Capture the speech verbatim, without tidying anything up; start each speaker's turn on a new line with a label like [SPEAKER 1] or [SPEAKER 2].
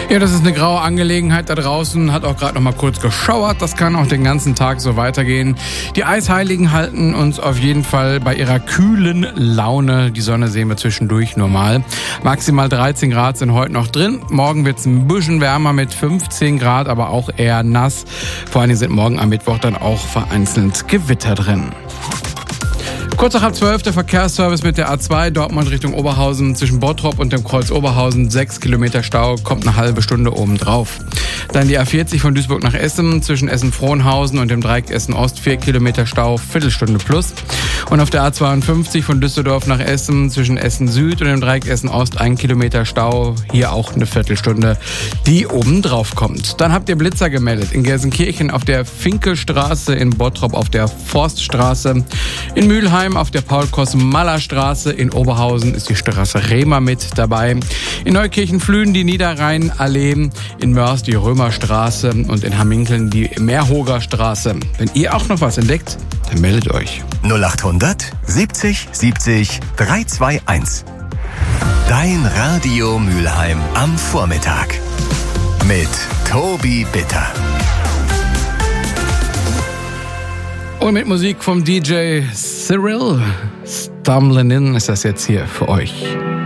[SPEAKER 1] Ja, das ist eine graue Angelegenheit da draußen, hat auch gerade noch mal kurz geschauert. Das kann auch den ganzen Tag so weitergehen. Die Eisheiligen halten uns auf jeden Fall bei ihrer kühlen Laune. Die Sonne sehen wir zwischendurch nur mal. Maximal dreizehn Grad sind heute noch drin. Morgen wird es ein bisschen wärmer mit fünfzehn Grad, aber auch eher nass. Vor allen Dingen sind morgen am Mittwoch dann auch vereinzelt Gewitter drin. Kurz nach halb zwölf der Verkehrsservice mit der A zwei Dortmund Richtung Oberhausen zwischen Bottrop und dem Kreuz Oberhausen. Sechs Kilometer Stau, kommt eine halbe Stunde oben drauf. Dann die A vierzig von Duisburg nach Essen zwischen Essen-Frohnhausen und dem Dreieck Essen-Ost. Vier Kilometer Stau, Viertelstunde plus. Und auf der A zweiundfünfzig von Düsseldorf nach Essen zwischen Essen-Süd und dem Dreieck Essen-Ost. Ein Kilometer Stau, hier auch eine Viertelstunde, die oben drauf kommt. Dann habt ihr Blitzer gemeldet in Gelsenkirchen auf der Finkelstraße, in Bottrop auf der Forststraße, in Mülheim auf der Paul-Kosmaller-Straße, in Oberhausen ist die Straße Rehmer mit dabei, in Neukirchen-Flühen die Niederrhein-Allee, in Mörs die Römerstraße und in Hamminkeln die Meerhoger Straße. Wenn ihr auch noch was entdeckt, dann meldet euch.
[SPEAKER 2] null achthundert siebzig siebzig dreihunderteinundzwanzig. Dein Radio Mülheim am Vormittag mit Tobi Bitter.
[SPEAKER 1] Und mit Musik vom D J Cyril Stumblin' In ist das jetzt hier für euch.